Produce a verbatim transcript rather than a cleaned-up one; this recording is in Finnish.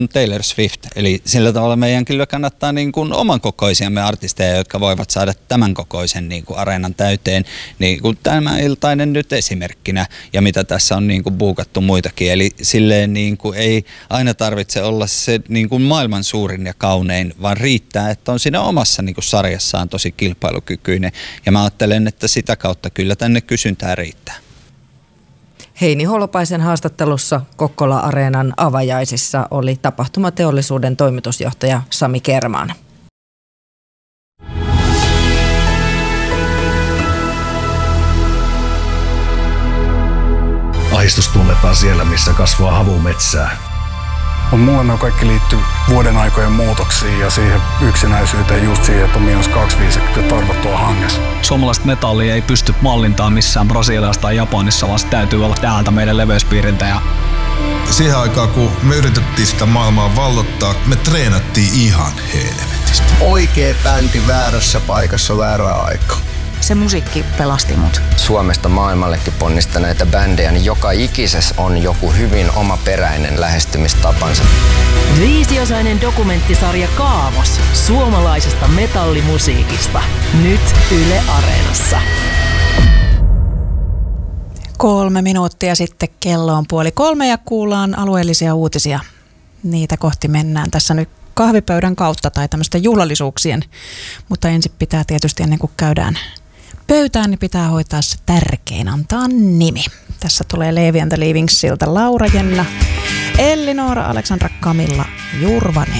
Taylor Swift, eli sillä tavalla meidän kyllä kannattaa niin kuin oman kokoisiamme artisteja, jotka voivat saada tämän kokoisen niin kuin areenan täyteen, niin kuin tämä iltainen nyt esimerkkinä, ja mitä tässä on niin kuin buukattu muitakin, eli silleen niin kuin ei aina tarvitse olla se niin kuin maailman suurin ja kaunein, vaan riittää, että on siinä omassa niin kuin sarjassaan tosi kilpailukykyinen, ja mä ajattelen, että sitä kautta kyllä tänne kysyntää riittää. Heini Holopaisen haastattelussa Kokkola-areenan avajaisissa oli tapahtumateollisuuden toimitusjohtaja Sami Kerman. Ahdistus tunnetaan siellä, missä kasvaa havumetsää. Mulle ne kaikki liittyy vuoden aikojen muutoksiin ja siihen yksinäisyyteen, just siihen, että on miinus kaksikymmentäviisi tarvottua hangessa. Suomalaista metallia ei pysty mallintaan missään Brasiliassa tai Japanissa, vaan se täytyy olla täältä meidän leveyspiiriltä. Ja siihen aikaan, kun me yritettiin sitä maailmaa vallottaa, me treenattiin ihan helvetistä. Oikea bändi väärässä paikassa väärää aikaa. Se musiikki pelasti mut. Suomesta maailmallekin ponnistaneita bändejä, niin joka ikisessä on joku hyvin omaperäinen lähestymistapansa. Viisiosainen dokumenttisarja Kaavos suomalaisesta metallimusiikista. Nyt Yle Areenassa. Kolme minuuttia sitten kello on puoli kolme ja kuullaan alueellisia uutisia. Niitä kohti mennään tässä nyt kahvipöydän kautta tai tämmöisten juhlallisuuksien. Mutta ensin pitää tietysti ennen kuin käydään pöytään, niin pitää hoitaa se tärkein, antaa nimi. Tässä tulee Leevi and the Leavingsiltä Laura Jenna, Elli Noora, Aleksandra, Kamilla, Jurvanen.